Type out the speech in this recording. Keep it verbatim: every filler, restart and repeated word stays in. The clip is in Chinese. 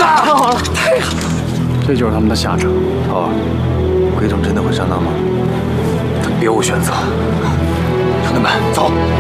太好了，太好了！ 这就是他们的下场。 哦，鬼冢真的会上当吗？ 他别无选择。 兄弟们，走！